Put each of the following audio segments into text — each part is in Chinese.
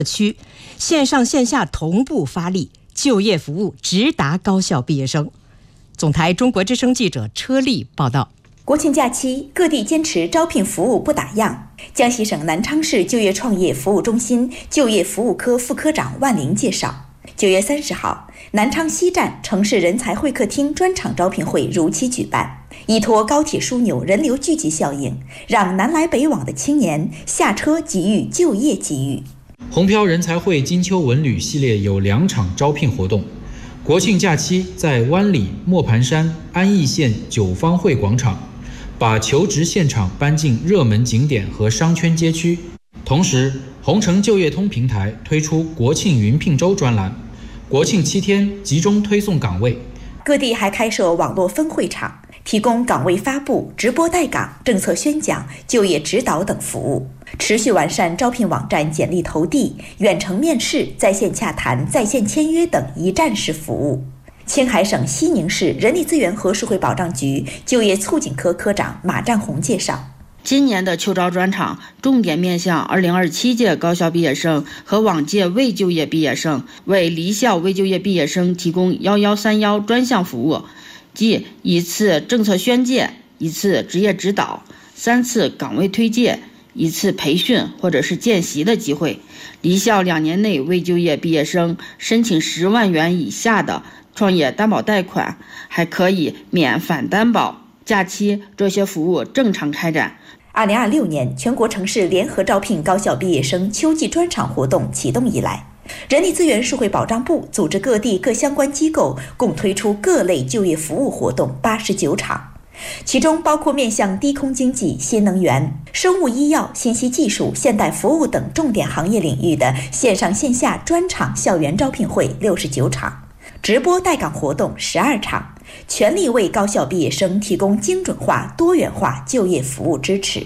区，线上线下同步发力，就业服务直达高校毕业生。总台中国之声记者车丽报道。 国庆假期，各地坚持招聘服务不打烊。江西省南昌市就业创业服务中心就业服务科副科长万玲介绍，9月30号，南昌西站城市人才会客厅专场招聘会如期举办，依托高铁枢纽人流聚集效应，让南来北往的青年下车给予就业机遇。 红漂人才会金秋文旅系列有2场招聘活动。国庆假期在湾里、磨盘山、安义县九方汇广场，把求职现场搬进热门景点和商圈街区。同时，红城就业通平台推出国庆云聘周专栏，国庆7天集中推送岗位。 各地还开设网络分会场，提供岗位发布、直播带岗、政策宣讲、就业指导等服务，持续完善招聘网站简历投递、远程面试、在线洽谈、在线签约等一站式服务。青海省西宁市人力资源和社会保障局就业促进科科长马占红介绍， 今年的秋招专场重点面向2027届高校毕业生和往届未就业毕业生，为离校未就业毕业生提供1131专项服务，即1次政策宣介、1次职业指导、3次岗位推介、1次培训或者是见习的机会。离校2年内未就业毕业生申请10万元以下的创业担保贷款，还可以免反担保。假期这些服务正常开展。 2026年全国城市联合招聘高校毕业生秋季专场活动启动以来，人力资源社会保障部组织各地各相关机构共推出各类就业服务活动89场，其中包括面向低空经济、新能源、生物医药、信息技术、现代服务等重点行业领域的线上线下专场校园招聘会69场，直播带岗活动12场，全力为高校毕业生提供精准化、多元化就业服务支持。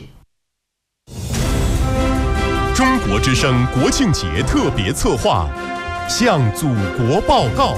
中国之声国庆节特别策划，向祖国报告。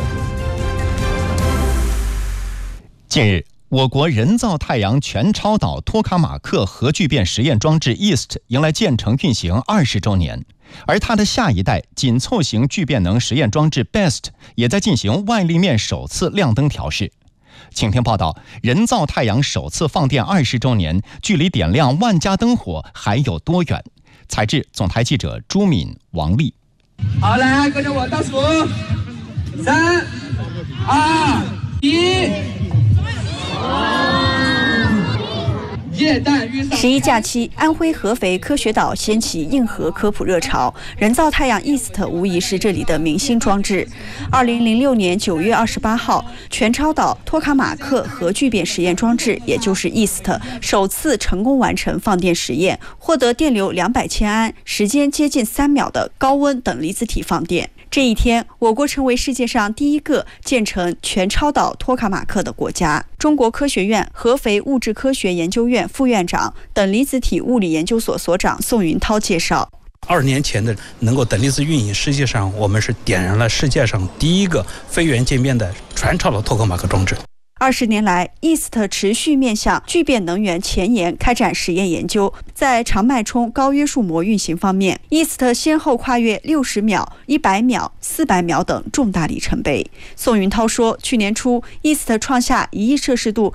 近日，我国人造太阳全超导托卡马克核聚变实验装置 EAST 迎来建成运行20周年，而它的下一代紧凑型聚变能实验装置 BEST 也在进行外立面首次亮灯调试。请听报道，人造太阳首次放电20周年，距离点亮万家灯火还有多远？采制总台记者朱敏、王丽。 好，来跟着我倒数，3、2、1。 11假期，安徽合肥科学岛掀起硬核科普热潮，人造太阳 EAST 无疑是这里的明星装置。2006年9月28号，全超导托卡马克核聚变实验装置，也就是 EAST 首次成功完成放电实验，获得电流200千安、时间接近3秒的高温等离子体放电。这一天，我国成为世界上第一个建成全超导托卡马克的国家。中国科学院合肥物质科学研究院副院长、等离子体物理研究所所长宋云涛介绍 ，20年前的能够等离子运营，实际上我们是点燃了世界上第一个非源渐变的全超导托卡马克装置。 20年来 ，EAST 持续面向聚变能源前沿开展实验研究。在长脉冲高约束膜运行方面 ，EAST 先后跨越60秒、100秒、400秒等重大里程碑。宋云涛说，去年初 ，EAST 创下1亿摄氏度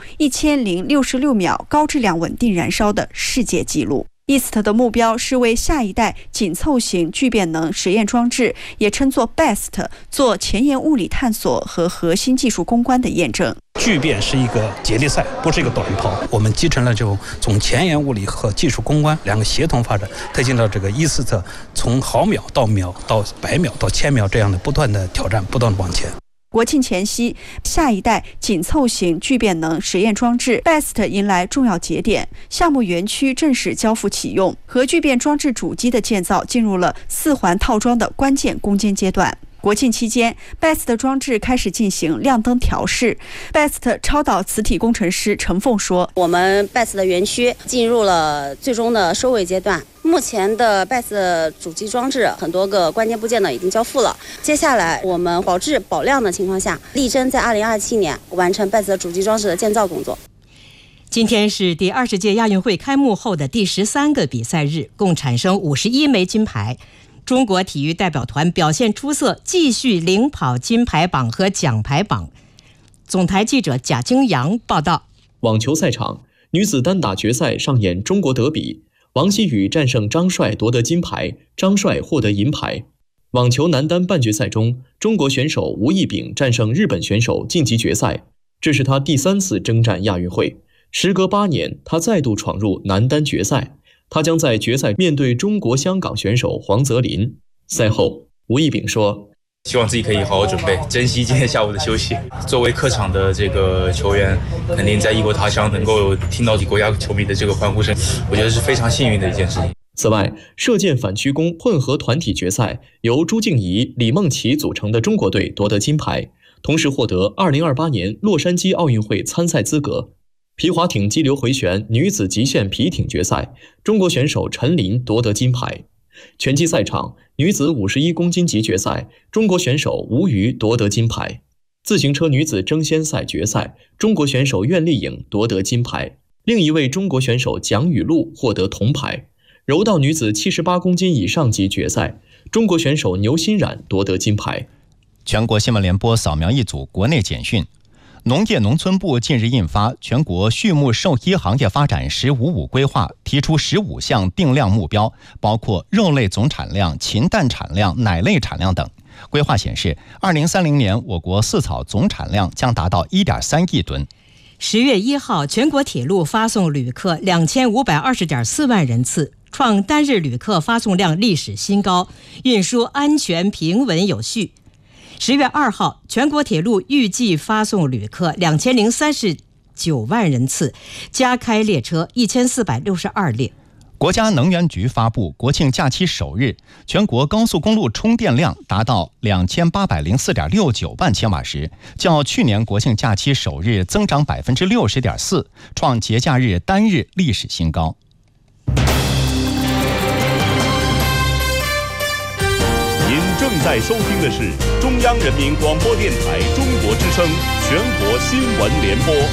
1066秒高质量稳定燃烧的世界纪录。EAST 的目标是为下一代紧凑型聚变能实验装置，也称作 BEST， 做前沿物理探索和核心技术攻关的验证。 聚变是一个接力赛，不是一个短跑。我们集成了就从前沿物理和技术攻关两个协同发展，推进到这个EAST从毫秒到秒到100秒到1000秒这样的不断的挑战，不断的往前。 国庆前夕，下一代紧凑型聚变能实验装置 BEST 迎来重要节点，项目园区正式交付启用，核聚变装置主机的建造进入了4环套装的关键攻坚阶段。国庆期间 ，BEST 装置开始进行亮灯调试。BEST 超导磁体工程师陈凤说：“ 我们 BEST 的园区进入了最终的收尾阶段。目前的 BEST 主机装置很多个关键部件呢已经交付了。接下来我们保质保量的情况下，力争在2027年完成 BEST 主机装置的建造工作。” 今天是第20届亚运会开幕后的第13个比赛日，共产生51枚金牌。 中国体育代表团表现出色，继续领跑金牌榜和奖牌榜。总台记者贾京阳报道。 网球赛场，女子单打决赛上演中国德比，王希雨战胜张帅夺得金牌，张帅获得银牌。网球男单半决赛中，中国选手吴亦丙战胜日本选手晋级决赛，这是他第3次征战亚运会。时隔8年，他再度闯入男单决赛，他将在决赛面对中国香港选手黄泽林。赛后，吴亦丙说：“ 希望自己可以好好准备，珍惜今天下午的休息。作为客场的这个球员，肯定在异国他乡能够听到国家球迷的这个欢呼声，我觉得是非常幸运的一件事情。” 此外，射箭反曲弓混合团体决赛，由朱静怡、李梦琪组成的中国队夺得金牌，同时获得2028年洛杉矶奥运会参赛资格。皮划艇激流回旋女子极限皮艇决赛，中国选手陈琳夺得金牌。拳击赛场，女子51公斤级决赛，中国选手吴瑜夺得金牌。自行车女子争先赛决赛，中国选手苑丽颖夺得金牌，另一位中国选手蒋雨露获得铜牌。柔道女子78公斤以上级决赛，中国选手牛欣冉夺得金牌。 全国新闻联播扫描一组国内简讯。农业农村部近日印发《全国畜牧兽医行业发展“十五五”规划》，提出15项定量目标，包括肉类总产量、禽蛋产量、奶类产量等。规划显示，2030年我国饲草总产量将达到1.3亿吨。 10月1号，全国铁路发送旅客2520.4万人次，创单日旅客发送量历史新高，运输安全平稳有序。10月2号，全国铁路预计发送旅客2039万人次，加开列车1462列。 国家能源局发布，国庆假期首日，全国高速公路充电量达到2804.69万千瓦时，较去年国庆假期首日增长60.4%，创节假日单日历史新高。 您正在收听的是中央人民广播电台中国之声全国新闻联播。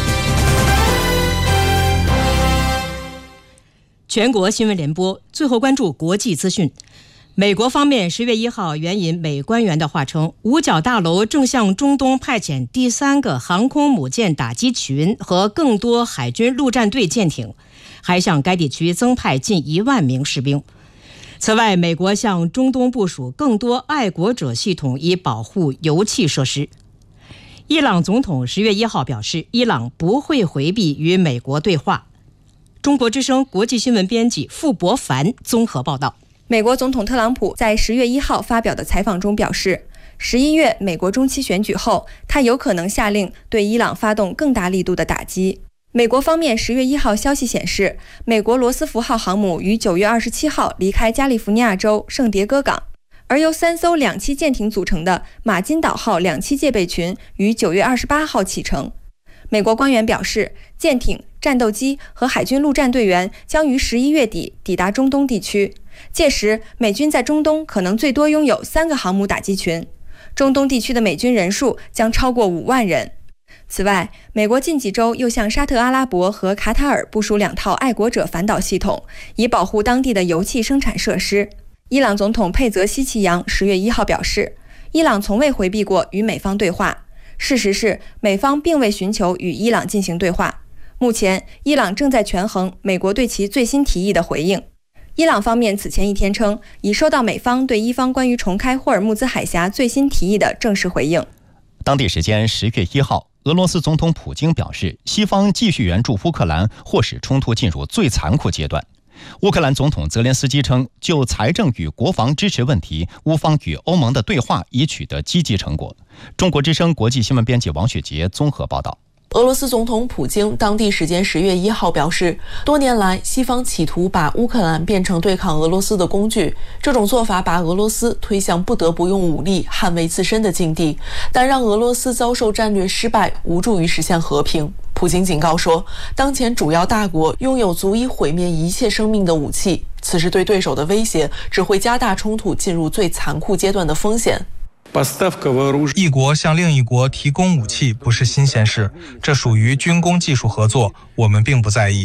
全国新闻联播，最后关注国际资讯。美国方面10月1号援引美官员的话称，五角大楼正向中东派遣第3个航空母舰打击群和更多海军陆战队舰艇，还向该地区增派近1万名士兵。此外，美国向中东部署更多爱国者系统，以保护油气设施。伊朗总统10月1号表示，伊朗不会回避与美国对话。中国之声国际新闻编辑傅博凡综合报道。 美国总统特朗普在10月1号发表的采访中表示，11月美国中期选举后，他有可能下令对伊朗发动更大力度的打击。美国方面10月1号消息显示，美国罗斯福号航母于9月27号离开加利福尼亚州圣迭戈港，而由3艘2栖舰艇组成的马金岛号2栖戒备群于9月28号启程。美国官员表示，舰艇、战斗机和海军陆战队员将于11月底抵达中东地区，届时美军在中东可能最多拥有3个航母打击群，中东地区的美军人数将超过5万人。此外，美国近几周又向沙特阿拉伯和卡塔尔部署2套爱国者反导系统，以保护当地的油气生产设施。伊朗总统佩泽希奇扬10月1号表示，伊朗从未回避过与美方对话，事实是美方并未寻求与伊朗进行对话。目前，伊朗正在权衡美国对其最新提议的回应。伊朗方面此前一天称，已收到美方对伊方关于重开霍尔木兹海峡最新提议的正式回应。 当地时间10月1号，俄罗斯总统普京表示，西方继续援助乌克兰，或使冲突进入最残酷阶段。乌克兰总统泽连斯基称，就财政与国防支持问题，乌方与欧盟的对话已取得积极成果。中国之声国际新闻编辑王雪杰综合报道。 俄罗斯总统普京当地时间10月1号表示，多年来西方企图把乌克兰变成对抗俄罗斯的工具，这种做法把俄罗斯推向不得不用武力捍卫自身的境地，但让俄罗斯遭受战略失败，无助于实现和平。普京警告说，当前主要大国拥有足以毁灭一切生命的武器，此时对对手的威胁只会加大冲突进入最残酷阶段的风险。 一国向另一国提供武器不是新鲜事，这属于军工技术合作，我们并不在意。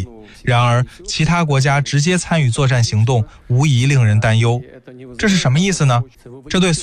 然而，其他国家直接参与作战行动，无疑令人担忧。这是什么意思呢？这对